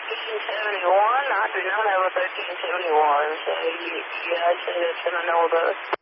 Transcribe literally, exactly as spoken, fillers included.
thirteen seventy-one? I do not have a thirteen seventy-one, so yeah, I'd say that's in a no vote.